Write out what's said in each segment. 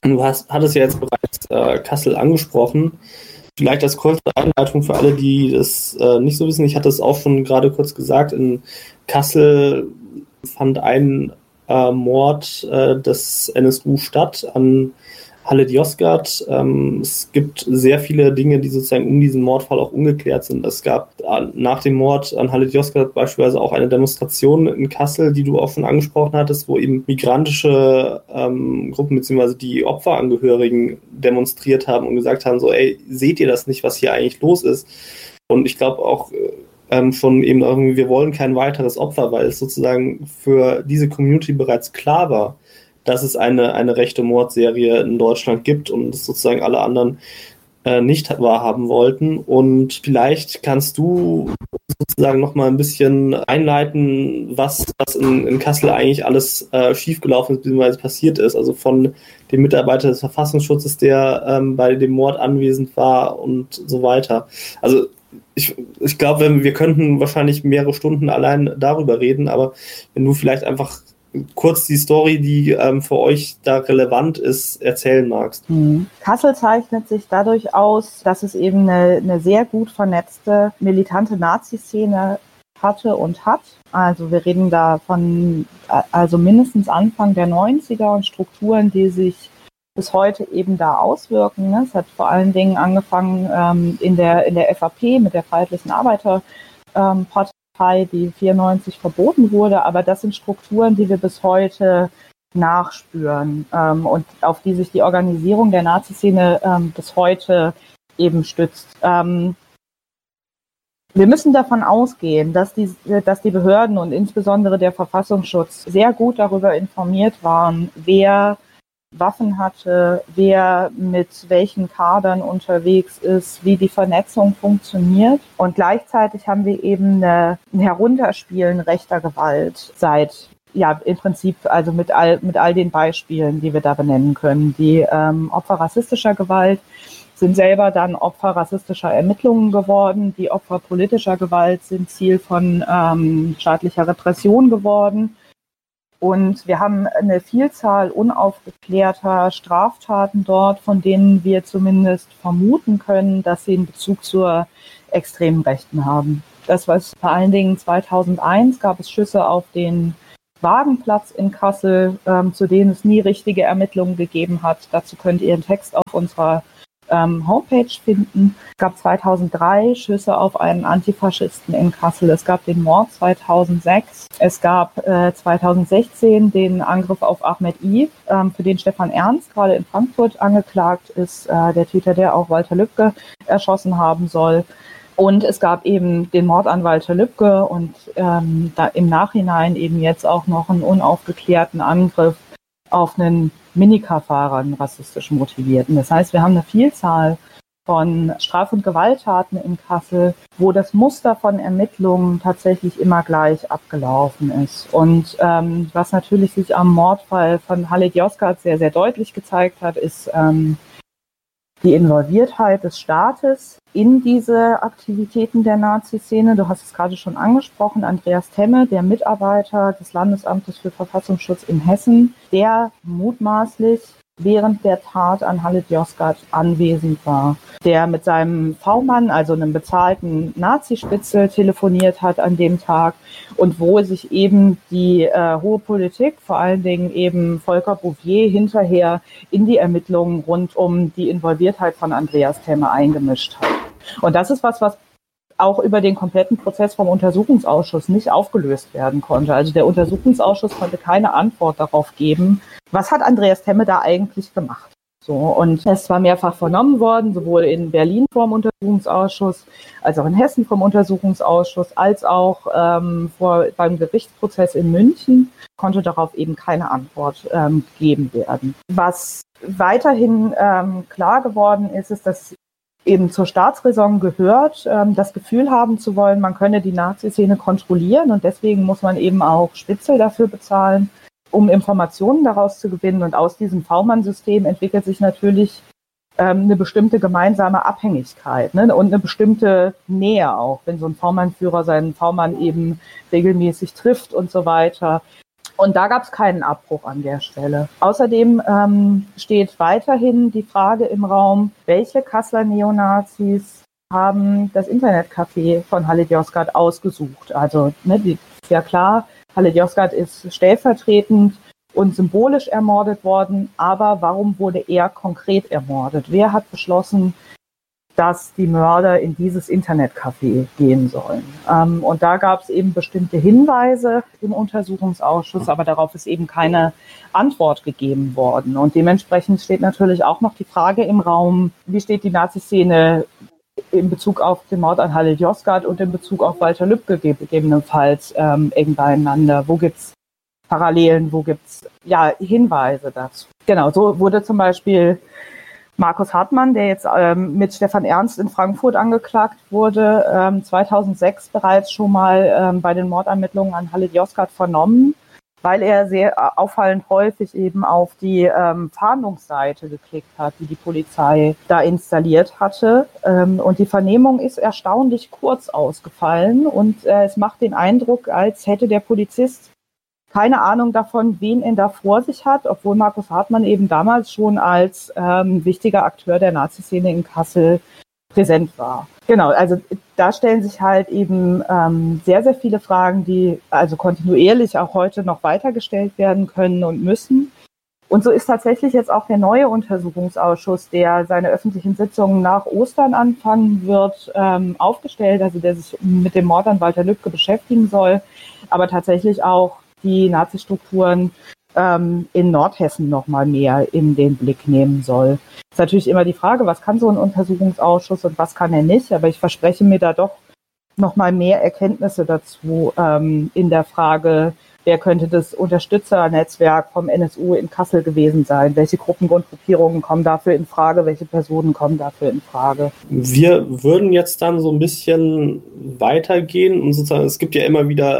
hattest ja jetzt bereits Kassel angesprochen. Vielleicht als kurze Einleitung für alle, die das nicht so wissen. Ich hatte es auch schon gerade kurz gesagt. In Kassel fand ein Mord des NSU statt an Halit Yozgat. Es gibt sehr viele Dinge, die sozusagen um diesen Mordfall auch ungeklärt sind. Es gab nach dem Mord an Halit Yozgat beispielsweise auch eine Demonstration in Kassel, die du auch schon angesprochen hattest, wo eben migrantische Gruppen bzw. die Opferangehörigen demonstriert haben und gesagt haben, so, ey, seht ihr das nicht, was hier eigentlich los ist? Und ich glaube auch schon eben irgendwie, wir wollen kein weiteres Opfer, weil es sozusagen für diese Community bereits klar war, dass es eine rechte Mordserie in Deutschland gibt und es sozusagen alle anderen nicht wahrhaben wollten. Und vielleicht kannst du sozusagen noch mal ein bisschen einleiten, was in Kassel eigentlich alles schiefgelaufen ist, bzw. passiert ist. Also von dem Mitarbeiter des Verfassungsschutzes, der bei dem Mord anwesend war und so weiter. Also ich glaube, wir könnten wahrscheinlich mehrere Stunden allein darüber reden, aber wenn du vielleicht einfach kurz die Story, die für euch da relevant ist, erzählen magst. Kassel zeichnet sich dadurch aus, dass es eben eine sehr gut vernetzte, militante Nazi-Szene hatte und hat. Also wir reden da von mindestens Anfang der 90er und Strukturen, die sich bis heute eben da auswirken. Ne? Es hat vor allen Dingen angefangen in der FAP mit der Freiheitlichen Arbeiterpartei, die 94 verboten wurde, aber das sind Strukturen, die wir bis heute nachspüren und auf die sich die Organisierung der Nazi-Szene bis heute eben stützt. Wir müssen davon ausgehen, dass die Behörden und insbesondere der Verfassungsschutz sehr gut darüber informiert waren, wer Waffen hatte, wer mit welchen Kadern unterwegs ist, wie die Vernetzung funktioniert. Und gleichzeitig haben wir eben ein Herunterspielen rechter Gewalt seit, im Prinzip, also mit all den Beispielen, die wir da benennen können. Die Opfer rassistischer Gewalt sind selber dann Opfer rassistischer Ermittlungen geworden. Die Opfer politischer Gewalt sind Ziel von staatlicher Repression geworden. Und wir haben eine Vielzahl unaufgeklärter Straftaten dort, von denen wir zumindest vermuten können, dass sie einen Bezug zur extremen Rechten haben. Das war vor allen Dingen 2001, gab es Schüsse auf den Wagenplatz in Kassel, zu denen es nie richtige Ermittlungen gegeben hat. Dazu könnt ihr einen Text auf unserer Homepage finden. Es gab 2003 Schüsse auf einen Antifaschisten in Kassel. Es gab den Mord 2006. Es gab 2016 den Angriff auf Ahmed I., für den Stefan Ernst gerade in Frankfurt angeklagt ist, der Täter, der auch Walter Lübcke erschossen haben soll. Und es gab eben den Mord an Walter Lübcke und da im Nachhinein eben jetzt auch noch einen unaufgeklärten Angriff auf einen Minicar-Fahrer, einen rassistisch motivierten. Das heißt, wir haben eine Vielzahl von Straf- und Gewalttaten in Kassel, wo das Muster von Ermittlungen tatsächlich immer gleich abgelaufen ist. Und was natürlich sich am Mordfall von Halit Yozgat sehr, sehr deutlich gezeigt hat, ist die Involviertheit des Staates in diese Aktivitäten der Nazi-Szene. Du hast es gerade schon angesprochen, Andreas Temme, der Mitarbeiter des Landesamtes für Verfassungsschutz in Hessen, der mutmaßlich während der Tat an Halit Yozgat anwesend war, der mit seinem V-Mann, also einem bezahlten Nazispitzel, telefoniert hat an dem Tag und wo sich eben die hohe Politik, vor allen Dingen eben Volker Bouffier, hinterher in die Ermittlungen rund um die Involviertheit von Andreas Temme eingemischt hat. Und das ist was auch über den kompletten Prozess vom Untersuchungsausschuss nicht aufgelöst werden konnte. Also der Untersuchungsausschuss konnte keine Antwort darauf geben, was hat Andreas Temme da eigentlich gemacht. So, und es war mehrfach vernommen worden, sowohl in Berlin vom Untersuchungsausschuss, als auch in Hessen vom Untersuchungsausschuss, als auch beim Gerichtsprozess in München, konnte darauf eben keine Antwort gegeben werden. Was weiterhin klar geworden ist, ist, dass eben zur Staatsräson gehört, das Gefühl haben zu wollen, man könne die Nazi-Szene kontrollieren und deswegen muss man eben auch Spitzel dafür bezahlen, um Informationen daraus zu gewinnen. Und aus diesem V-Mann-System entwickelt sich natürlich eine bestimmte gemeinsame Abhängigkeit, ne? Und eine bestimmte Nähe auch, wenn so ein V-Mann-Führer seinen V-Mann eben regelmäßig trifft und so weiter. Und da gab es keinen Abbruch an der Stelle. Außerdem steht weiterhin die Frage im Raum, welche Kasseler Neonazis haben das Internetcafé von Halid Yozgat ausgesucht. Also ist ja klar, Halid Yozgat ist stellvertretend und symbolisch ermordet worden, aber warum wurde er konkret ermordet? Wer hat beschlossen, dass die Mörder in dieses Internetcafé gehen sollen? Und da gab es eben bestimmte Hinweise im Untersuchungsausschuss, aber darauf ist eben keine Antwort gegeben worden. Und dementsprechend steht natürlich auch noch die Frage im Raum, wie steht die Nazi-Szene in Bezug auf den Mord an Halid Yozgat und in Bezug auf Walter Lübcke gegebenenfalls eng beieinander? Wo gibt's Parallelen, wo gibt's Hinweise dazu? Genau, so wurde zum Beispiel Markus Hartmann, der jetzt mit Stefan Ernst in Frankfurt angeklagt wurde, 2006 bereits schon mal bei den Mordermittlungen an Halid Yozgat vernommen, weil er sehr auffallend häufig eben auf die Fahndungsseite geklickt hat, die die Polizei da installiert hatte. Und die Vernehmung ist erstaunlich kurz ausgefallen und es macht den Eindruck, als hätte der Polizist keine Ahnung davon, wen er da vor sich hat, obwohl Markus Hartmann eben damals schon als wichtiger Akteur der Nazi-Szene in Kassel präsent war. Genau, also da stellen sich halt eben sehr, sehr viele Fragen, die also kontinuierlich auch heute noch weitergestellt werden können und müssen. Und so ist tatsächlich jetzt auch der neue Untersuchungsausschuss, der seine öffentlichen Sitzungen nach Ostern anfangen wird, aufgestellt, also der sich mit dem Mord an Walter Lübcke beschäftigen soll, aber tatsächlich auch die Nazi-Strukturen in Nordhessen noch mal mehr in den Blick nehmen soll. Ist natürlich immer die Frage, was kann so ein Untersuchungsausschuss und was kann er nicht, aber ich verspreche mir da doch noch mal mehr Erkenntnisse dazu in der Frage, wer könnte das Unterstützernetzwerk vom NSU in Kassel gewesen sein, welche Gruppengrundgruppierungen kommen dafür in Frage, welche Personen kommen dafür in Frage. Wir würden jetzt dann so ein bisschen weitergehen und sozusagen, es gibt ja immer wieder,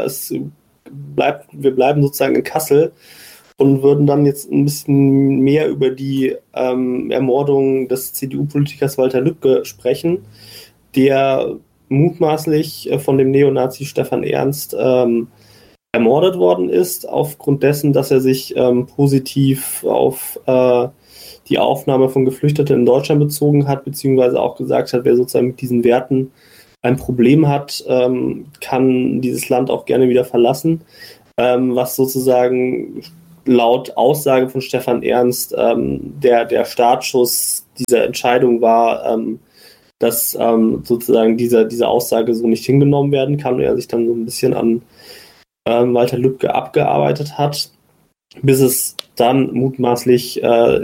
wir bleiben sozusagen in Kassel und würden dann jetzt ein bisschen mehr über die Ermordung des CDU-Politikers Walter Lübcke sprechen, der mutmaßlich von dem Neonazi Stefan Ernst ermordet worden ist, aufgrund dessen, dass er sich positiv auf die Aufnahme von Geflüchteten in Deutschland bezogen hat, beziehungsweise auch gesagt hat, wer sozusagen mit diesen Werten ein Problem hat, kann dieses Land auch gerne wieder verlassen, was sozusagen laut Aussage von Stefan Ernst der Startschuss dieser Entscheidung war, dass sozusagen diese Aussage so nicht hingenommen werden kann und er sich dann so ein bisschen an Walter Lübcke abgearbeitet hat, bis es dann mutmaßlich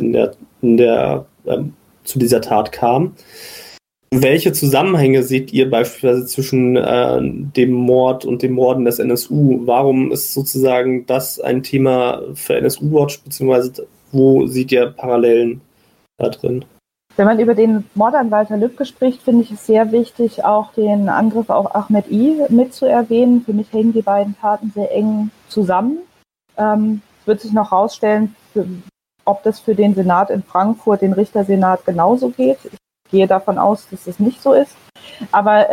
zu dieser Tat kam. Welche Zusammenhänge seht ihr beispielsweise zwischen dem Mord und dem Morden des NSU? Warum ist sozusagen das ein Thema für NSU-Watch, beziehungsweise wo seht ihr Parallelen da drin? Wenn man über den Mord an Walter Lübcke spricht, finde ich es sehr wichtig, auch den Angriff auf Ahmed I. mitzuerwähnen. Für mich hängen die beiden Taten sehr eng zusammen. Es wird sich noch herausstellen, ob das für den Senat in Frankfurt, den Richtersenat, genauso geht. Ich gehe davon aus, dass es nicht so ist. Aber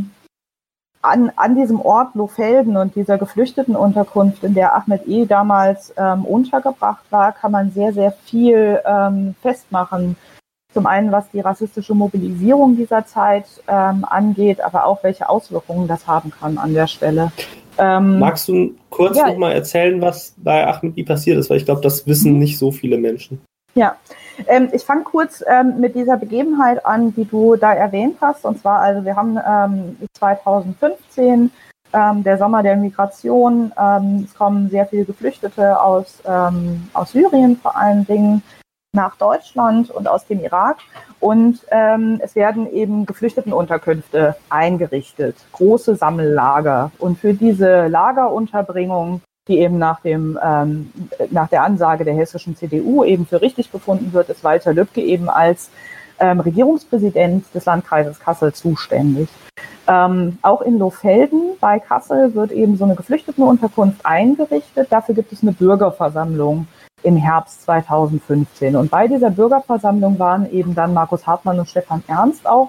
an diesem Ort Lohfelden und dieser Geflüchtetenunterkunft, in der Ahmed I. damals untergebracht war, kann man sehr, sehr viel festmachen. Zum einen, was die rassistische Mobilisierung dieser Zeit angeht, aber auch, welche Auswirkungen das haben kann an der Stelle. Magst du kurz nochmal erzählen, was bei Ahmed I. passiert ist? Weil ich glaube, das wissen nicht so viele Menschen. Ja, ich fange kurz mit dieser Begebenheit an, die du da erwähnt hast. Und zwar, also wir haben 2015, der Sommer der Migration. Es kommen sehr viele Geflüchtete aus Syrien vor allen Dingen nach Deutschland und aus dem Irak. Und es werden eben Geflüchtetenunterkünfte eingerichtet, große Sammellager. Und für diese Lagerunterbringung, die eben nach der Ansage der hessischen CDU eben für richtig befunden wird, ist Walter Lübcke eben als Regierungspräsident des Landkreises Kassel zuständig. Auch in Lohfelden bei Kassel wird eben so eine Geflüchtetenunterkunft eingerichtet. Dafür gibt es eine Bürgerversammlung im Herbst 2015. Und bei dieser Bürgerversammlung waren eben dann Markus Hartmann und Stefan Ernst auch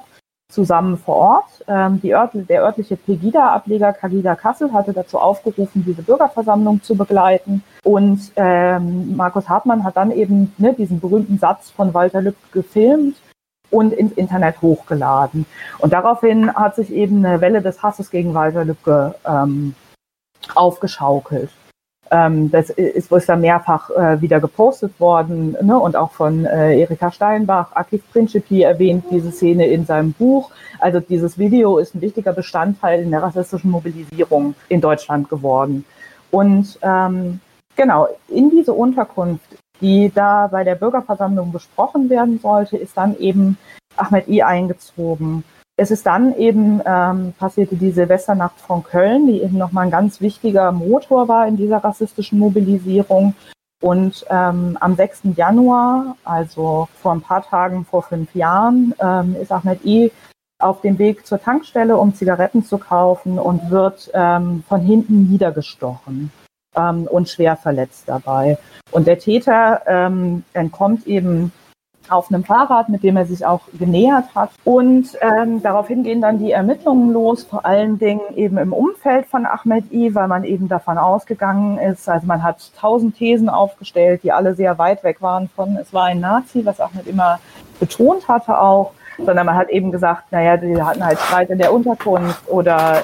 zusammen vor Ort. Der örtliche Pegida-Ableger Cagida Kassel hatte dazu aufgerufen, diese Bürgerversammlung zu begleiten. Und Markus Hartmann hat dann eben diesen berühmten Satz von Walter Lübcke gefilmt und ins Internet hochgeladen. Und daraufhin hat sich eben eine Welle des Hasses gegen Walter Lübcke aufgeschaukelt. Das ist da mehrfach wieder gepostet worden, ne? Und auch von Erika Steinbach, Akif Principi erwähnt diese Szene in seinem Buch. Also dieses Video ist ein wichtiger Bestandteil in der rassistischen Mobilisierung in Deutschland geworden. Und genau, in diese Unterkunft, die da bei der Bürgerversammlung besprochen werden sollte, ist dann eben Ahmed I. eingezogen. Es ist dann eben passierte die Silvesternacht von Köln, die eben nochmal ein ganz wichtiger Motor war in dieser rassistischen Mobilisierung. Und am 6. Januar, also vor ein paar Tagen, vor 5 Jahren, ist Ahmed I. auf dem Weg zur Tankstelle, um Zigaretten zu kaufen und wird von hinten niedergestochen und schwer verletzt dabei. Und der Täter entkommt eben auf einem Fahrrad, mit dem er sich auch genähert hat. Und daraufhin gehen dann die Ermittlungen los, vor allen Dingen eben im Umfeld von Ahmed I., weil man eben davon ausgegangen ist, also man hat 1000 Thesen aufgestellt, die alle sehr weit weg waren von, es war ein Nazi, was Ahmed immer betont hatte auch, sondern man hat eben gesagt, naja, die hatten halt Streit in der Unterkunft oder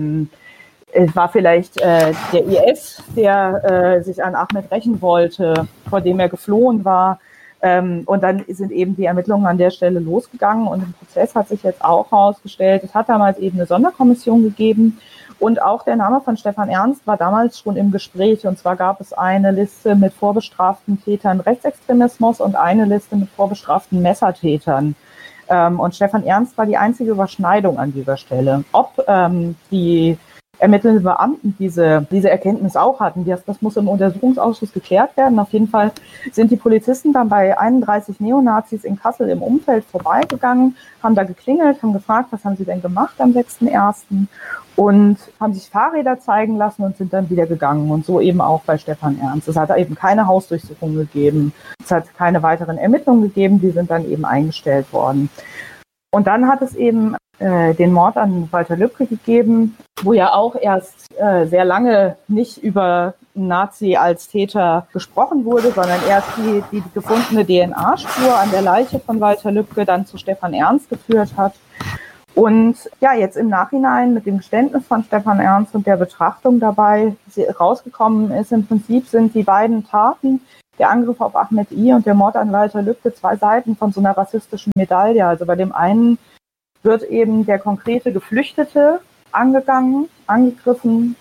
es war vielleicht der IS, der sich an Ahmed rächen wollte, vor dem er geflohen war. Und dann sind eben die Ermittlungen an der Stelle losgegangen und im Prozess hat sich jetzt auch herausgestellt, es hat damals eben eine Sonderkommission gegeben und auch der Name von Stefan Ernst war damals schon im Gespräch und zwar gab es eine Liste mit vorbestraften Tätern Rechtsextremismus und eine Liste mit vorbestraften Messertätern. Und Stefan Ernst war die einzige Überschneidung an dieser Stelle. Ob die ermittelnden Beamten diese Erkenntnis auch hatten, das muss im Untersuchungsausschuss geklärt werden. Auf jeden Fall sind die Polizisten dann bei 31 Neonazis in Kassel im Umfeld vorbeigegangen, haben da geklingelt, haben gefragt, was haben sie denn gemacht am 6.1. und haben sich Fahrräder zeigen lassen und sind dann wieder gegangen. Und so eben auch bei Stefan Ernst. Es hat eben keine Hausdurchsuchung gegeben, es hat keine weiteren Ermittlungen gegeben, die sind dann eben eingestellt worden. Und dann hat es eben den Mord an Walter Lübcke gegeben, wo ja auch erst sehr lange nicht über Nazi als Täter gesprochen wurde, sondern erst die gefundene DNA-Spur an der Leiche von Walter Lübcke dann zu Stefan Ernst geführt hat. Und ja, jetzt im Nachhinein mit dem Geständnis von Stefan Ernst und der Betrachtung dabei rausgekommen ist, im Prinzip sind die beiden Taten, der Angriff auf Ahmed I. und der Mord an Walter Lübcke, 2 Seiten von so einer rassistischen Medaille. Also bei dem einen wird eben der konkrete Geflüchtete angegriffen,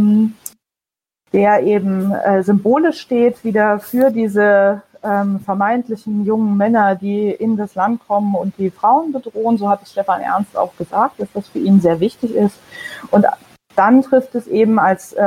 der eben symbolisch steht wieder für diese vermeintlichen jungen Männer, die in das Land kommen und die Frauen bedrohen. So hat es Stefan Ernst auch gesagt, dass das für ihn sehr wichtig ist. Und dann trifft es eben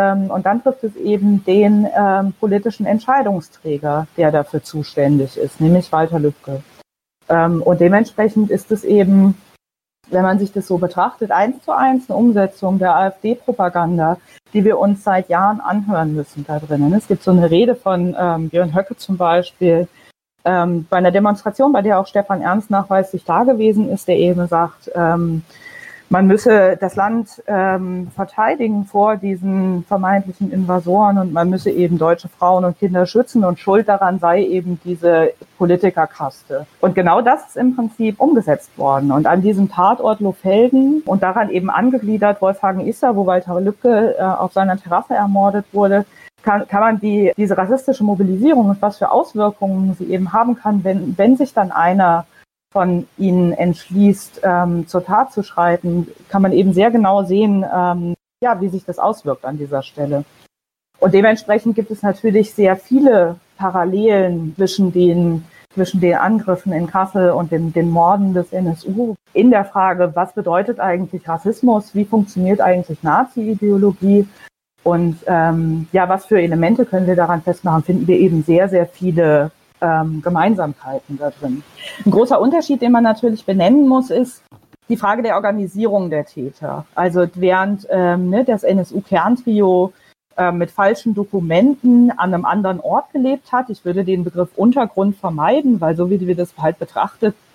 den politischen Entscheidungsträger, der dafür zuständig ist, nämlich Walter Lübcke. Und dementsprechend ist es eben, wenn man sich das so betrachtet, 1:1 eine Umsetzung der AfD-Propaganda, die wir uns seit Jahren anhören müssen da drinnen. Es gibt so eine Rede von Björn Höcke zum Beispiel bei einer Demonstration, bei der auch Stefan Ernst nachweislich da gewesen ist, der eben sagt, man müsse das Land verteidigen vor diesen vermeintlichen Invasoren und man müsse eben deutsche Frauen und Kinder schützen und schuld daran sei eben diese Politikerkaste. Und genau das ist im Prinzip umgesetzt worden. Und an diesem Tatort Lohfelden und daran eben angegliedert Wolfhagen Isser, wo Walter Lübcke auf seiner Terrasse ermordet wurde, kann man diese rassistische Mobilisierung und was für Auswirkungen sie eben haben kann, wenn sich dann einer von ihnen entschließt, zur Tat zu schreiten, kann man eben sehr genau sehen, wie sich das auswirkt an dieser Stelle. Und dementsprechend gibt es natürlich sehr viele Parallelen zwischen den Angriffen in Kassel und den Morden des NSU in der Frage, was bedeutet eigentlich Rassismus, wie funktioniert eigentlich Nazi-Ideologie und was für Elemente können wir daran festmachen, finden wir eben sehr, sehr viele Gemeinsamkeiten da drin. Ein großer Unterschied, den man natürlich benennen muss, ist die Frage der Organisierung der Täter. Also während das NSU-Kerntrio mit falschen Dokumenten an einem anderen Ort gelebt hat, ich würde den Begriff Untergrund vermeiden, weil so wie wir das halt betrachtet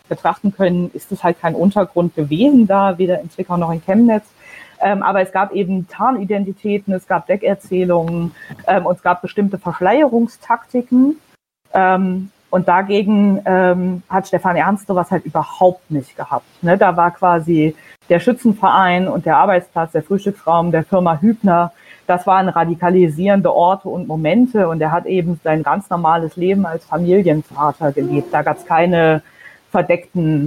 betrachten können, ist es halt kein Untergrund gewesen da, weder in Zwickau noch in Chemnitz. Aber es gab eben Tarnidentitäten, es gab Deckerzählungen und es gab bestimmte Verschleierungstaktiken. Und dagegen hat Stefan Ernst sowas halt überhaupt nicht gehabt. Ne? Da war quasi der Schützenverein und der Arbeitsplatz, der Frühstücksraum der Firma Hübner, das waren radikalisierende Orte und Momente und er hat eben sein ganz normales Leben als Familienvater gelebt. Da gab es keine verdeckten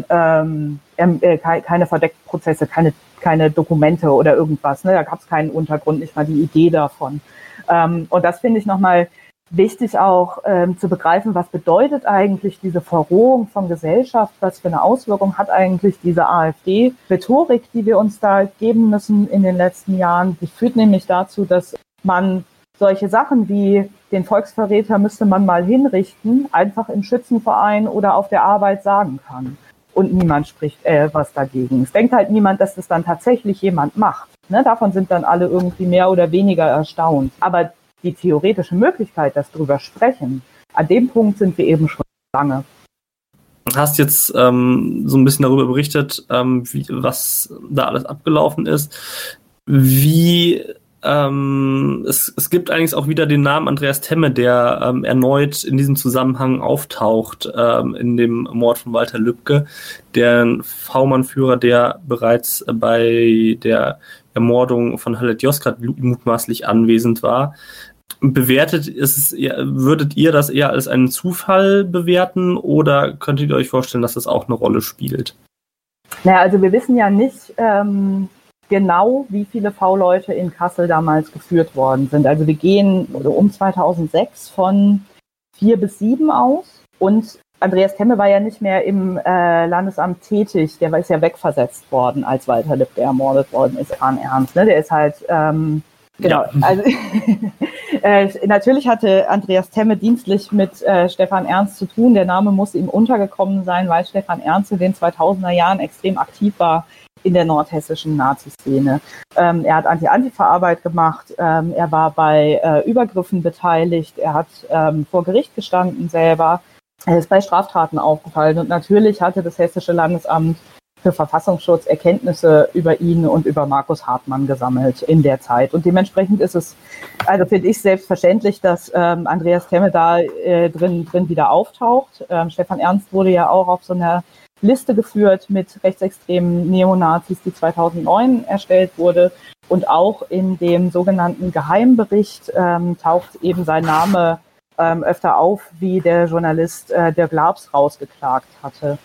Prozesse, keine Dokumente oder irgendwas. Ne? Da gab es keinen Untergrund, nicht mal die Idee davon. Und das finde ich nochmal wichtig auch zu begreifen, was bedeutet eigentlich diese Verrohung von Gesellschaft, was für eine Auswirkung hat eigentlich diese AfD-Rhetorik, die wir uns da geben müssen in den letzten Jahren. Die führt nämlich dazu, dass man solche Sachen wie den Volksverräter müsste man mal hinrichten, einfach im Schützenverein oder auf der Arbeit sagen kann. Und niemand spricht was dagegen. Es denkt halt niemand, dass das dann tatsächlich jemand macht. Ne? Davon sind dann alle irgendwie mehr oder weniger erstaunt. Aber die theoretische Möglichkeit, dass drüber sprechen, an dem Punkt sind wir eben schon lange. Du hast jetzt so ein bisschen darüber berichtet, was da alles abgelaufen ist. Es gibt eigentlich auch wieder den Namen Andreas Temme, der erneut in diesem Zusammenhang auftaucht, in dem Mord von Walter Lübcke, der V-Mann-Führer, der bereits bei der Ermordung von Khaled Yozgat mutmaßlich anwesend war. Würdet ihr das eher als einen Zufall bewerten oder könntet ihr euch vorstellen, dass das auch eine Rolle spielt? Naja, also wir wissen ja nicht genau, wie viele V-Leute in Kassel damals geführt worden sind. Also wir gehen um 2006 von 4 bis 7 aus und Andreas Temme war ja nicht mehr im Landesamt tätig, der ist ja wegversetzt worden, als Walter Lübcke ermordet worden ist, Stefan Ernst. Ne? Der ist halt, genau, ja. Also natürlich hatte Andreas Temme dienstlich mit Stefan Ernst zu tun. Der Name muss ihm untergekommen sein, weil Stefan Ernst in den 2000er Jahren extrem aktiv war in der nordhessischen Nazi-Szene. Er hat Anti-Antifa-Arbeit gemacht, er war bei Übergriffen beteiligt, er hat vor Gericht gestanden selber. Er ist bei Straftaten aufgefallen und natürlich hatte das Hessische Landesamt für Verfassungsschutz Erkenntnisse über ihn und über Markus Hartmann gesammelt in der Zeit. Und dementsprechend ist es, also finde ich selbstverständlich, dass Andreas Temme da drin wieder auftaucht. Stefan Ernst wurde ja auch auf so einer Liste geführt mit rechtsextremen Neonazis, die 2009 erstellt wurde. Und auch in dem sogenannten Geheimbericht taucht eben sein Name öfter auf, wie der Journalist Dirk Labs rausgeklagt hatte.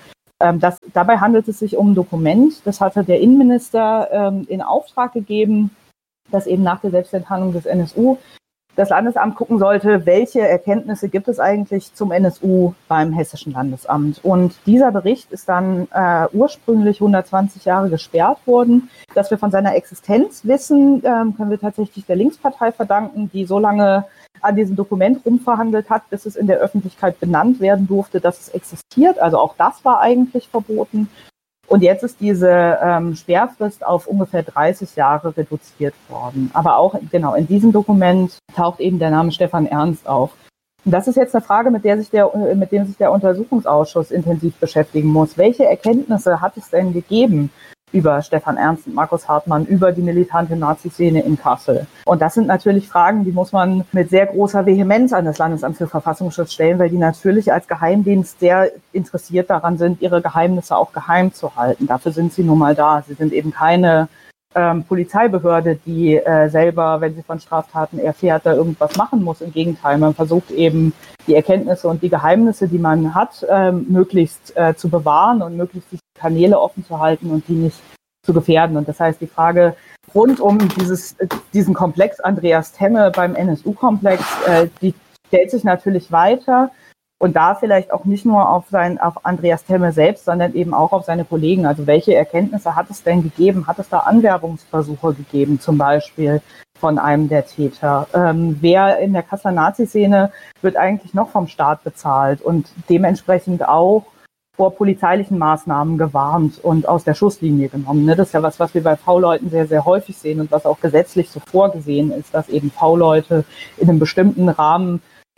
Dabei handelt es sich um ein Dokument, das hatte der Innenminister in Auftrag gegeben, dass eben nach der Selbstenttarnung des NSU das Landesamt gucken sollte, welche Erkenntnisse gibt es eigentlich zum NSU beim Hessischen Landesamt. Und dieser Bericht ist dann ursprünglich 120 Jahre gesperrt worden. Dass wir von seiner Existenz wissen, können wir tatsächlich der Linkspartei verdanken, die so lange an diesem Dokument rumverhandelt hat, bis es in der Öffentlichkeit benannt werden durfte, dass es existiert. Also auch das war eigentlich verboten. Und jetzt ist diese Sperrfrist auf ungefähr 30 Jahre reduziert worden. Aber auch genau in diesem Dokument taucht eben der Name Stefan Ernst auf. Und das ist jetzt eine Frage, mit dem sich der Untersuchungsausschuss intensiv beschäftigen muss. Welche Erkenntnisse hat es denn gegeben über Stefan Ernst und Markus Hartmann, über die militante Nazi-Szene in Kassel? Und das sind natürlich Fragen, die muss man mit sehr großer Vehemenz an das Landesamt für Verfassungsschutz stellen, weil die natürlich als Geheimdienst sehr interessiert daran sind, ihre Geheimnisse auch geheim zu halten. Dafür sind sie nun mal da. Sie sind eben keine Polizeibehörde, die selber, wenn sie von Straftaten erfährt, da irgendwas machen muss. Im Gegenteil, man versucht eben die Erkenntnisse und die Geheimnisse, die man hat, möglichst zu bewahren und möglichst die Kanäle offen zu halten und die nicht zu gefährden. Und das heißt, die Frage rund um diesen Komplex Andreas Temme beim NSU-Komplex, die stellt sich natürlich weiter. Und da vielleicht auch nicht nur auf Andreas Temme selbst, sondern eben auch auf seine Kollegen. Also welche Erkenntnisse hat es denn gegeben? Hat es da Anwerbungsversuche gegeben, zum Beispiel von einem der Täter? Wer in der Kasseler Nazi-Szene wird eigentlich noch vom Staat bezahlt und dementsprechend auch vor polizeilichen Maßnahmen gewarnt und aus der Schusslinie genommen? Das ist ja was wir bei V-Leuten sehr, sehr häufig sehen und was auch gesetzlich so vorgesehen ist, dass eben V-Leute in einem bestimmten Rahmen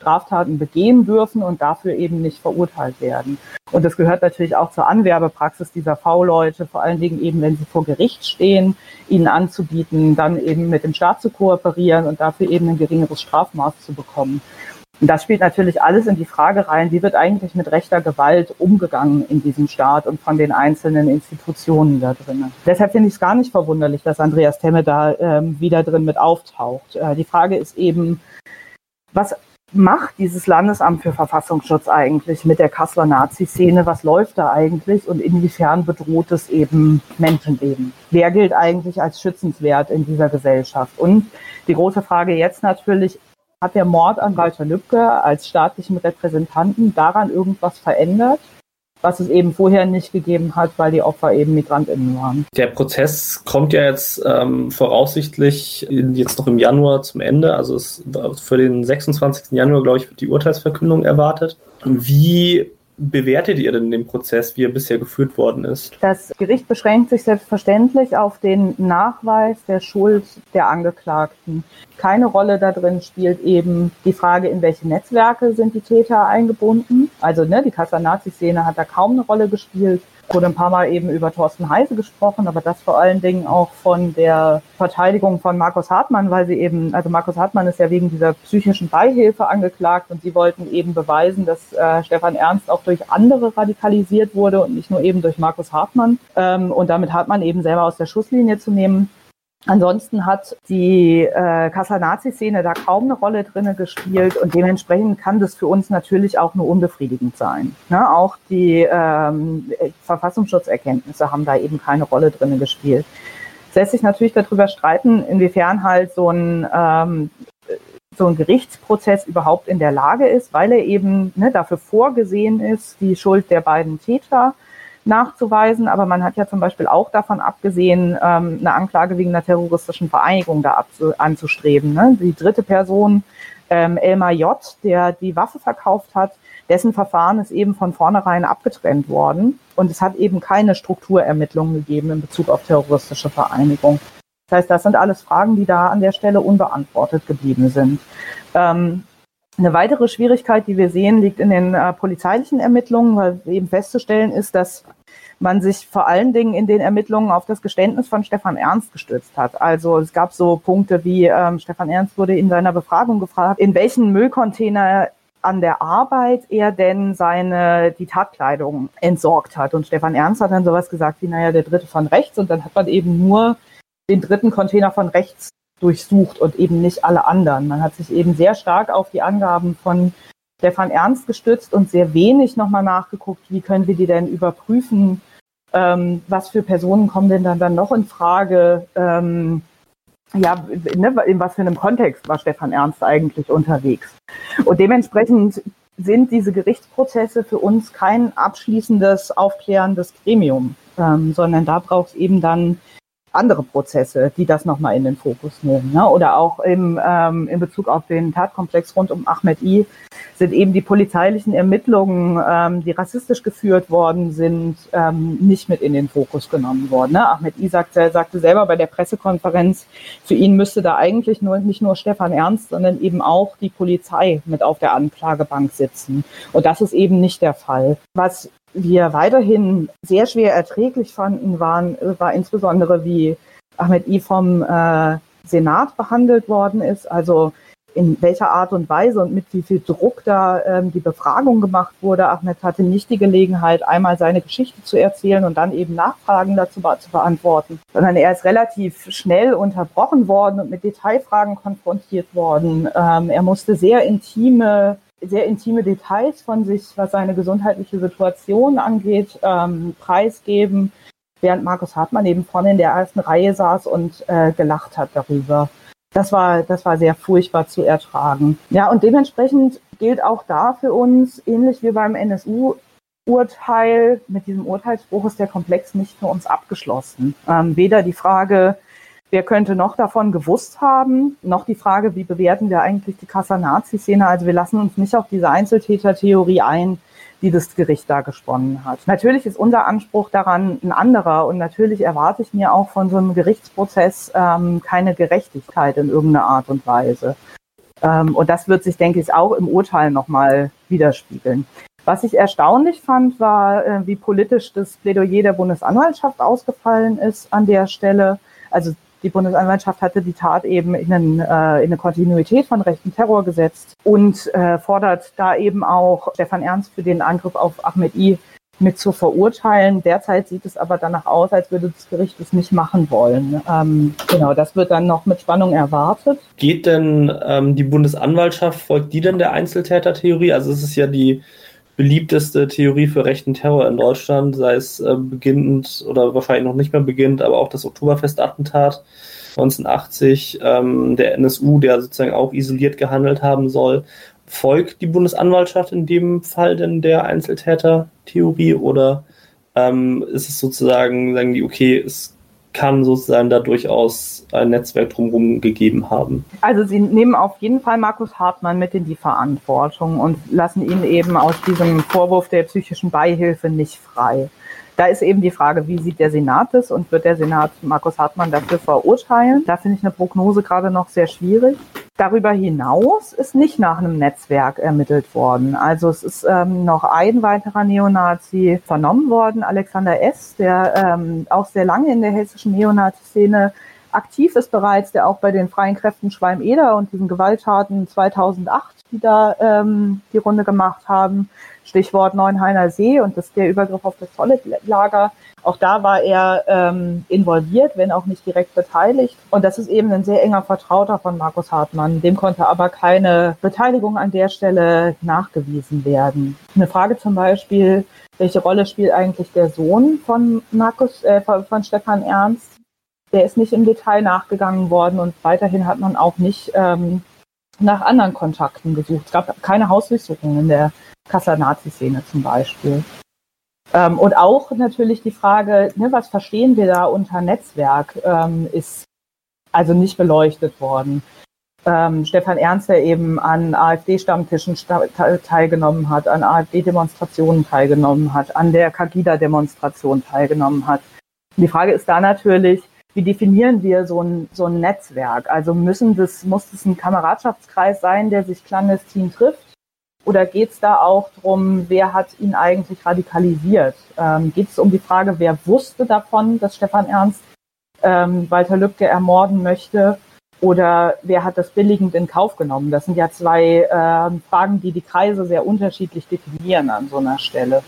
Straftaten begehen dürfen und dafür eben nicht verurteilt werden. Und das gehört natürlich auch zur Anwerbepraxis dieser V-Leute, vor allen Dingen eben, wenn sie vor Gericht stehen, ihnen anzubieten, dann eben mit dem Staat zu kooperieren und dafür eben ein geringeres Strafmaß zu bekommen. Und das spielt natürlich alles in die Frage rein, wie wird eigentlich mit rechter Gewalt umgegangen in diesem Staat und von den einzelnen Institutionen da drin. Deshalb finde ich es gar nicht verwunderlich, dass Andreas Temme da wieder drin mit auftaucht. Die Frage ist eben, was macht dieses Landesamt für Verfassungsschutz eigentlich mit der Kasseler Nazi-Szene? Was läuft da eigentlich und inwiefern bedroht es eben Menschenleben? Wer gilt eigentlich als schützenswert in dieser Gesellschaft? Und die große Frage jetzt natürlich, hat der Mord an Walter Lübcke als staatlichen Repräsentanten daran irgendwas verändert, was es eben vorher nicht gegeben hat, weil die Opfer eben MigrantInnen waren? Der Prozess kommt ja jetzt voraussichtlich jetzt noch im Januar zum Ende. Also für den 26. Januar, glaube ich, wird die Urteilsverkündung erwartet. Wie bewertet ihr denn den Prozess, wie er bisher geführt worden ist? Das Gericht beschränkt sich selbstverständlich auf den Nachweis der Schuld der Angeklagten. Keine Rolle da drin spielt eben die Frage, in welche Netzwerke sind die Täter eingebunden. Also die Kasseler Nazi-Szene hat da kaum eine Rolle gespielt. Wurde ein paar Mal eben über Thorsten Heise gesprochen, aber das vor allen Dingen auch von der Verteidigung von Markus Hartmann, weil sie eben, also Markus Hartmann ist ja wegen dieser psychischen Beihilfe angeklagt und sie wollten eben beweisen, dass Stefan Ernst auch durch andere radikalisiert wurde und nicht nur eben durch Markus Hartmann und damit Hartmann eben selber aus der Schusslinie zu nehmen. Ansonsten hat die Kasseler Nazi-Szene da kaum eine Rolle drinne gespielt und dementsprechend kann das für uns natürlich auch nur unbefriedigend sein. Ne? Auch die Verfassungsschutzerkenntnisse haben da eben keine Rolle drinne gespielt. Es lässt sich natürlich darüber streiten, inwiefern halt so ein Gerichtsprozess überhaupt in der Lage ist, weil er eben dafür vorgesehen ist, die Schuld der beiden Täter nachzuweisen, aber man hat ja zum Beispiel auch davon abgesehen, eine Anklage wegen einer terroristischen Vereinigung da anzustreben. Ne? Die dritte Person, Elmar J., der die Waffe verkauft hat, dessen Verfahren ist eben von vornherein abgetrennt worden und es hat eben keine Strukturermittlungen gegeben in Bezug auf terroristische Vereinigung. Das heißt, das sind alles Fragen, die da an der Stelle unbeantwortet geblieben sind. Eine weitere Schwierigkeit, die wir sehen, liegt in den polizeilichen Ermittlungen, weil eben festzustellen ist, dass man sich vor allen Dingen in den Ermittlungen auf das Geständnis von Stefan Ernst gestützt hat. Also es gab so Punkte wie, Stefan Ernst wurde in seiner Befragung gefragt, in welchen Müllcontainer an der Arbeit er denn die Tatkleidung entsorgt hat. Und Stefan Ernst hat dann sowas gesagt wie, der dritte von rechts. Und dann hat man eben nur den dritten Container von rechts durchsucht und eben nicht alle anderen. Man hat sich eben sehr stark auf die Angaben von Stefan Ernst gestützt und sehr wenig nochmal nachgeguckt, wie können wir die denn überprüfen, was für Personen kommen denn dann noch in Frage, in was für einem Kontext war Stefan Ernst eigentlich unterwegs. Und dementsprechend sind diese Gerichtsprozesse für uns kein abschließendes, aufklärendes Gremium, sondern da braucht es eben dann andere Prozesse, die das nochmal in den Fokus nehmen. Ne? Oder auch in Bezug auf den Tatkomplex rund um Ahmed I. sind eben die polizeilichen Ermittlungen, die rassistisch geführt worden sind, nicht mit in den Fokus genommen worden. Ne? Ahmed I. sagte selber bei der Pressekonferenz, für ihn müsste da eigentlich nicht nur Stefan Ernst, sondern eben auch die Polizei mit auf der Anklagebank sitzen. Und das ist eben nicht der Fall. Was wir weiterhin sehr schwer erträglich fanden, war insbesondere, wie Ahmed I. vom Senat behandelt worden ist, also in welcher Art und Weise und mit wie viel Druck da die Befragung gemacht wurde. Ahmed hatte nicht die Gelegenheit, einmal seine Geschichte zu erzählen und dann eben Nachfragen dazu zu beantworten, sondern er ist relativ schnell unterbrochen worden und mit Detailfragen konfrontiert worden. Er musste sehr intime Details von sich, was seine gesundheitliche Situation angeht, preisgeben, während Markus Hartmann eben vorne in der ersten Reihe saß und gelacht hat darüber. Das war sehr furchtbar zu ertragen. Ja, und dementsprechend gilt auch da für uns, ähnlich wie beim NSU-Urteil, mit diesem Urteilsspruch ist der Komplex nicht für uns abgeschlossen. Weder die Frage, wer könnte noch davon gewusst haben, noch die Frage, wie bewerten wir eigentlich die Kasseler Nazi-Szene? Also wir lassen uns nicht auf diese Einzeltäter-Theorie ein, die das Gericht da gesponnen hat. Natürlich ist unser Anspruch daran ein anderer und natürlich erwarte ich mir auch von so einem Gerichtsprozess keine Gerechtigkeit in irgendeiner Art und Weise. Und das wird sich, denke ich, auch im Urteil nochmal widerspiegeln. Was ich erstaunlich fand, war, wie politisch das Plädoyer der Bundesanwaltschaft ausgefallen ist an der Stelle. Also die Bundesanwaltschaft hatte die Tat eben in eine Kontinuität von rechtem Terror gesetzt und fordert da eben auch Stefan Ernst für den Angriff auf Ahmed I. mit zu verurteilen. Derzeit sieht es aber danach aus, als würde das Gericht es nicht machen wollen. Genau, das wird dann noch mit Spannung erwartet. Geht denn die Bundesanwaltschaft, folgt die denn der Einzeltätertheorie? Also es ist ja die beliebteste Theorie für rechten Terror in Deutschland, sei es beginnend oder wahrscheinlich noch nicht mehr beginnend, aber auch das Oktoberfest-Attentat 1980, der NSU, der sozusagen auch isoliert gehandelt haben soll. Folgt die Bundesanwaltschaft in dem Fall denn der Einzeltäter-Theorie oder ist es sozusagen, sagen die, okay, es kann sozusagen da durchaus ein Netzwerk drumherum gegeben haben? Also sie nehmen auf jeden Fall Markus Hartmann mit in die Verantwortung und lassen ihn eben aus diesem Vorwurf der psychischen Beihilfe nicht frei. Da ist eben die Frage, wie sieht der Senat das und wird der Senat Markus Hartmann dafür verurteilen? Da finde ich eine Prognose gerade noch sehr schwierig. Darüber hinaus ist nicht nach einem Netzwerk ermittelt worden. Also es ist noch ein weiterer Neonazi vernommen worden, Alexander S., der auch sehr lange in der hessischen Neonazi-Szene aktiv ist bereits, der auch bei den Freien Kräften Schwalm-Eder und diesen Gewalttaten 2008, die da die Runde gemacht haben, Stichwort Neuenhainer See und das der Übergriff auf das Zollet-Lager. Auch da war er involviert, wenn auch nicht direkt beteiligt. Und das ist eben ein sehr enger Vertrauter von Markus Hartmann. Dem konnte aber keine Beteiligung an der Stelle nachgewiesen werden. Eine Frage zum Beispiel, welche Rolle spielt eigentlich der Sohn von von Stefan Ernst? Der ist nicht im Detail nachgegangen worden und weiterhin hat man auch nicht nach anderen Kontakten gesucht. Es gab keine Hausdurchsuchungen in der Kasseler Nazi-Szene zum Beispiel. Und auch natürlich die Frage, was verstehen wir da unter Netzwerk, ist also nicht beleuchtet worden. Stefan Ernst, der eben an AfD-Stammtischen teilgenommen hat, an AfD-Demonstrationen teilgenommen hat, an der Cagida-Demonstration teilgenommen hat. Und die Frage ist da natürlich, wie definieren wir so ein Netzwerk? Also muss das ein Kameradschaftskreis sein, der sich clandestin trifft? Oder geht es da auch darum, wer hat ihn eigentlich radikalisiert? Geht es um die Frage, wer wusste davon, dass Stefan Ernst Walter Lübcke ermorden möchte? Oder wer hat das billigend in Kauf genommen? Das sind ja zwei Fragen, die Kreise sehr unterschiedlich definieren an so einer Stelle.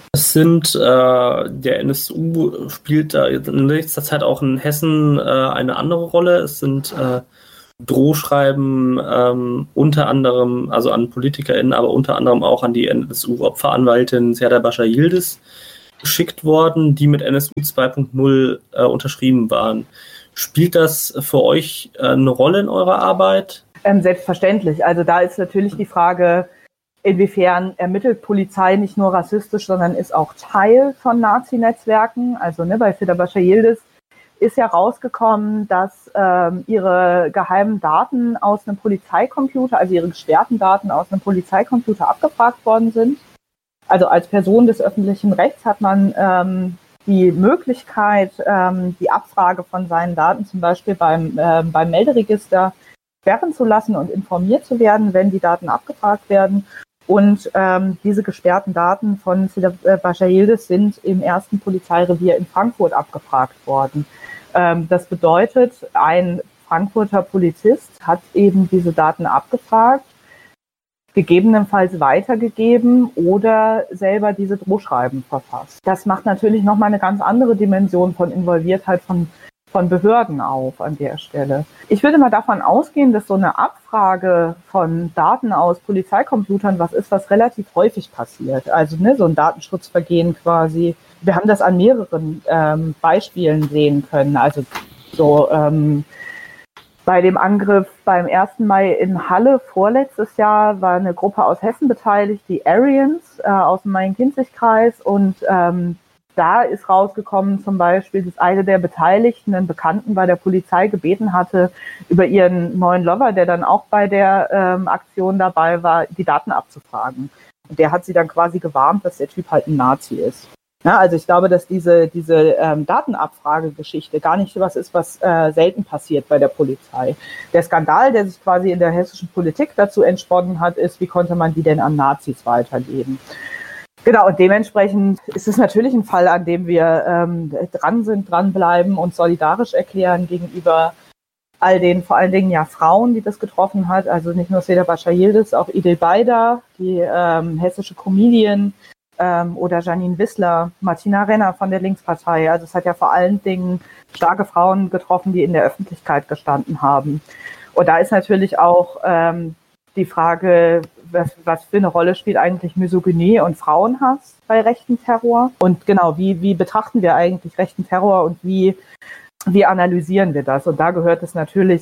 Der NSU spielt da in letzter Zeit auch in Hessen eine andere Rolle. Es sind Drohschreiben unter anderem, also an PolitikerInnen, aber unter anderem auch an die NSU-Opferanwältin Serdar Bascha Yildiz geschickt worden, die mit NSU 2.0 unterschrieben waren. Spielt das für euch eine Rolle in eurer Arbeit? Selbstverständlich. Also da ist natürlich die Frage, inwiefern ermittelt Polizei nicht nur rassistisch, sondern ist auch Teil von Nazi-Netzwerken. Also bei Serdar Bascha Yildiz ist ja rausgekommen, dass ihre geheimen Daten aus einem Polizeicomputer, also ihre gesperrten Daten aus einem Polizeicomputer abgefragt worden sind. Also als Person des öffentlichen Rechts hat man die Möglichkeit, die Abfrage von seinen Daten zum Beispiel beim Melderegister sperren zu lassen und informiert zu werden, wenn die Daten abgefragt werden. Und diese gesperrten Daten von Serdar Bascha Yildiz sind im ersten Polizeirevier in Frankfurt abgefragt worden. Das bedeutet, ein Frankfurter Polizist hat eben diese Daten abgefragt, gegebenenfalls weitergegeben oder selber diese Drohschreiben verfasst. Das macht natürlich nochmal eine ganz andere Dimension von Involviertheit von Behörden auf an der Stelle. Ich würde mal davon ausgehen, dass so eine Abfrage von Daten aus Polizeicomputern was ist, was relativ häufig passiert. Also so ein Datenschutzvergehen quasi. Wir haben das an mehreren Beispielen sehen können. Also bei dem Angriff beim 1. Mai in Halle vorletztes Jahr war eine Gruppe aus Hessen beteiligt, die Aryans aus dem Main-Kinzig-Kreis. Und da ist rausgekommen zum Beispiel, dass eine der Beteiligten, einen Bekannten bei der Polizei gebeten hatte, über ihren neuen Lover, der dann auch bei der Aktion dabei war, die Daten abzufragen. Und der hat sie dann quasi gewarnt, dass der Typ halt ein Nazi ist. Ja, also ich glaube, dass diese Datenabfragegeschichte gar nicht was ist, was selten passiert bei der Polizei. Der Skandal, der sich quasi in der hessischen Politik dazu entsponnen hat, ist, wie konnte man die denn an Nazis weitergeben? Genau, und dementsprechend ist es natürlich ein Fall, an dem wir dranbleiben und solidarisch erklären gegenüber all den, vor allen Dingen ja Frauen, die das getroffen hat. Also nicht nur Seda Bascha Yildiz, auch Idil Beider, die hessische Comedian, oder Janine Wissler, Martina Renner von der Linkspartei. Also es hat ja vor allen Dingen starke Frauen getroffen, die in der Öffentlichkeit gestanden haben. Und da ist natürlich auch die Frage, was für eine Rolle spielt eigentlich Misogynie und Frauenhass bei rechten Terror? Und genau, wie betrachten wir eigentlich rechten Terror und wie analysieren wir das? Und da gehört es natürlich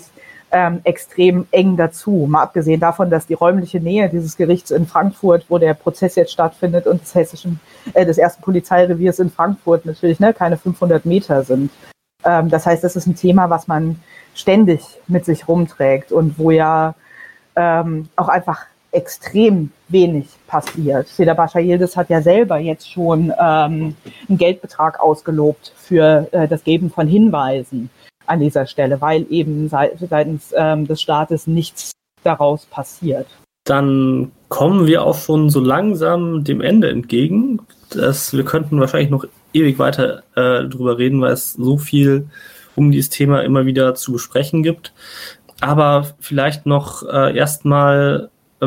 extrem eng dazu. Mal abgesehen davon, dass die räumliche Nähe dieses Gerichts in Frankfurt, wo der Prozess jetzt stattfindet, und des ersten Polizeireviers in Frankfurt natürlich keine 500 Meter sind. Das heißt, das ist ein Thema, was man ständig mit sich rumträgt und wo ja auch einfach extrem wenig passiert. Seda Bascha Yildiz hat ja selber jetzt schon einen Geldbetrag ausgelobt für das Geben von Hinweisen an dieser Stelle, weil eben seitens des Staates nichts daraus passiert. Dann kommen wir auch schon so langsam dem Ende entgegen. Wir könnten wahrscheinlich noch ewig weiter drüber reden, weil es so viel um dieses Thema immer wieder zu besprechen gibt. Aber vielleicht noch erstmal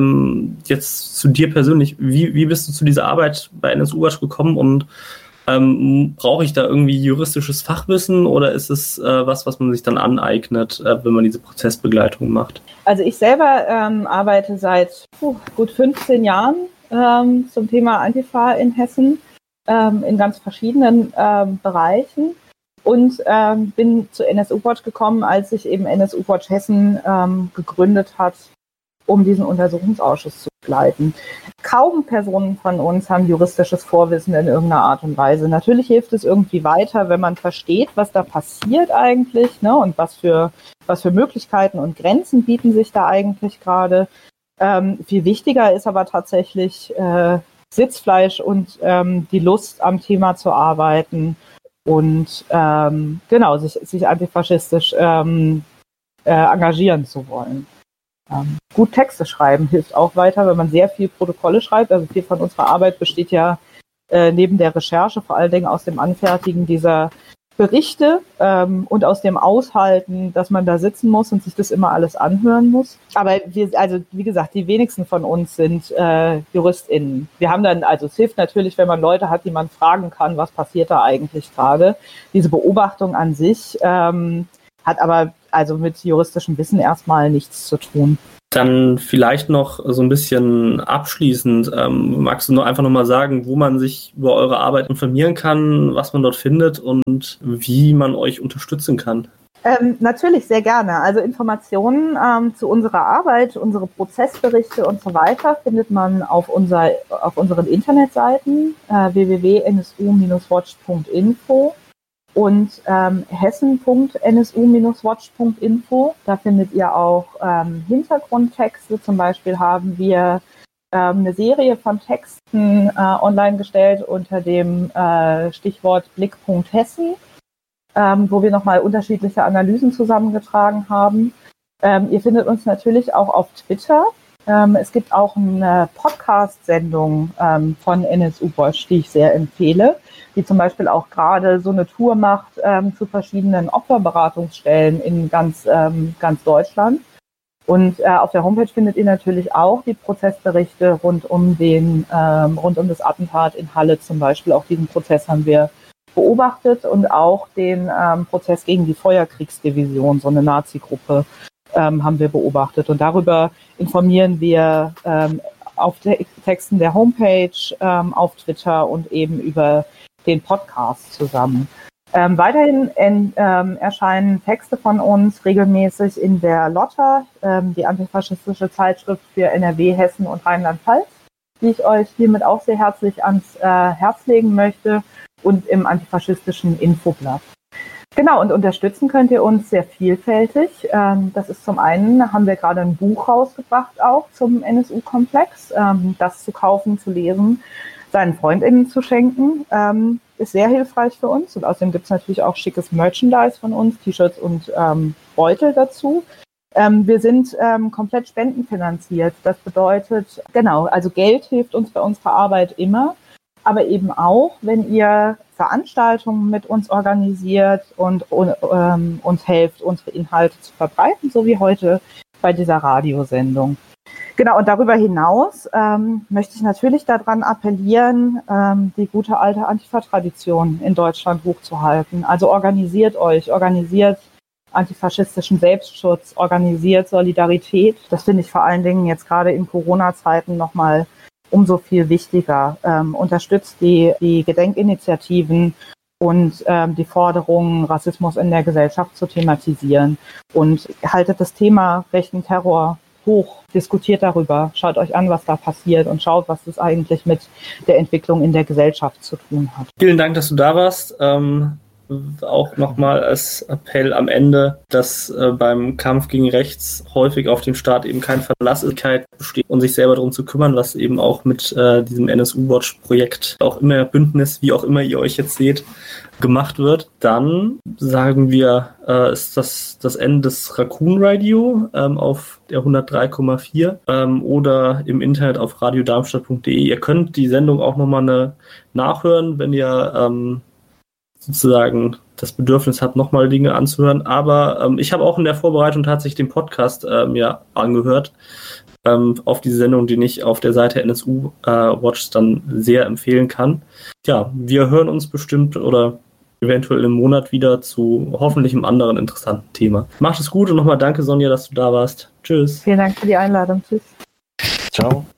jetzt zu dir persönlich. Wie bist du zu dieser Arbeit bei NSU Watch gekommen und brauche ich da irgendwie juristisches Fachwissen oder ist es was man sich dann aneignet, wenn man diese Prozessbegleitung macht? Also ich selber arbeite seit gut 15 Jahren zum Thema Antifa in Hessen in ganz verschiedenen Bereichen und bin zu NSU Watch gekommen, als sich eben NSU Watch Hessen gegründet hat, um diesen Untersuchungsausschuss zu begleiten. Kaum Personen von uns haben juristisches Vorwissen in irgendeiner Art und Weise. Natürlich hilft es irgendwie weiter, wenn man versteht, was da passiert eigentlich, ne, und was für Möglichkeiten und Grenzen bieten sich da eigentlich gerade. Viel wichtiger ist aber tatsächlich Sitzfleisch und die Lust am Thema zu arbeiten und sich antifaschistisch engagieren zu wollen. Gut Texte schreiben hilft auch weiter, wenn man sehr viel Protokolle schreibt. Also viel von unserer Arbeit besteht ja neben der Recherche vor allen Dingen aus dem Anfertigen dieser Berichte und aus dem Aushalten, dass man da sitzen muss und sich das immer alles anhören muss. Aber wie gesagt, die wenigsten von uns sind JuristInnen. Wir haben dann, also es hilft natürlich, wenn man Leute hat, die man fragen kann, was passiert da eigentlich gerade. Diese Beobachtung an sich hat aber also mit juristischem Wissen erstmal nichts zu tun. Dann vielleicht noch so ein bisschen abschließend, magst du noch einfach nochmal sagen, wo man sich über eure Arbeit informieren kann, was man dort findet und wie man euch unterstützen kann? Natürlich, sehr gerne. Also Informationen zu unserer Arbeit, unsere Prozessberichte und so weiter findet man auf unseren Internetseiten www.nsu-watch.info und hessen.nsu-watch.info. Da findet ihr auch Hintergrundtexte. Zum Beispiel haben wir eine Serie von Texten online gestellt unter dem Stichwort Blickpunkt Hessen, wo wir nochmal unterschiedliche Analysen zusammengetragen haben. Ihr findet uns natürlich auch auf Twitter. Es gibt auch eine Podcast-Sendung von NSU Watch, die ich sehr empfehle, die zum Beispiel auch gerade so eine Tour macht zu verschiedenen Opferberatungsstellen in ganz Deutschland. Und auf der Homepage findet ihr natürlich auch die Prozessberichte rund um das Attentat in Halle zum Beispiel. Auch diesen Prozess haben wir beobachtet und auch den Prozess gegen die Feuerkriegsdivision, so eine Nazi-Gruppe, haben wir beobachtet. Und darüber informieren wir auf Texten der Homepage, auf Twitter und eben über den Podcast zusammen. Weiterhin erscheinen Texte von uns regelmäßig in der Lotta, die antifaschistische Zeitschrift für NRW, Hessen und Rheinland-Pfalz, die ich euch hiermit auch sehr herzlich ans Herz legen möchte, und im antifaschistischen Infoblatt. Genau, und unterstützen könnt ihr uns sehr vielfältig. Das ist zum einen, haben wir gerade ein Buch rausgebracht auch zum NSU-Komplex, das zu kaufen, zu lesen, seinen FreundInnen zu schenken. ist sehr hilfreich für uns. Und außerdem gibt es natürlich auch schickes Merchandise von uns, T-Shirts und Beutel dazu. Wir sind komplett spendenfinanziert. Das bedeutet, genau, also Geld hilft uns bei unserer Arbeit immer, aber eben auch, wenn ihr Veranstaltungen mit uns organisiert und uns helft, unsere Inhalte zu verbreiten, so wie heute bei dieser Radiosendung. Genau, und darüber hinaus möchte ich natürlich daran appellieren, die gute alte Antifa-Tradition in Deutschland hochzuhalten. Also organisiert euch, organisiert antifaschistischen Selbstschutz, organisiert Solidarität. Das finde ich vor allen Dingen jetzt gerade in Corona-Zeiten nochmal umso viel wichtiger. Unterstützt die Gedenkinitiativen und die Forderungen, Rassismus in der Gesellschaft zu thematisieren. Und haltet das Thema rechten Terror hoch, diskutiert darüber, schaut euch an, was da passiert und schaut, was das eigentlich mit der Entwicklung in der Gesellschaft zu tun hat. Vielen Dank, dass du da warst. Auch nochmal als Appell am Ende, dass beim Kampf gegen rechts häufig auf dem Staat eben keine Verlasslichkeit besteht und sich selber darum zu kümmern, was eben auch mit diesem NSU-Watch-Projekt, auch immer Bündnis, wie auch immer ihr euch jetzt seht, gemacht wird. Dann sagen wir, ist das Ende des Raccoon Radio auf der 103,4 oder im Internet auf radiodarmstadt.de. Ihr könnt die Sendung auch nochmal nachhören, wenn ihr sozusagen das Bedürfnis habt, nochmal Dinge anzuhören. Aber ich habe auch in der Vorbereitung tatsächlich den Podcast mir angehört auf diese Sendung, die ich auf der Seite NSU Watch dann sehr empfehlen kann. Ja, wir hören uns bestimmt oder eventuell im Monat wieder zu hoffentlich einem anderen interessanten Thema. Macht es gut und nochmal danke, Sonja, dass du da warst. Tschüss. Vielen Dank für die Einladung. Tschüss. Ciao.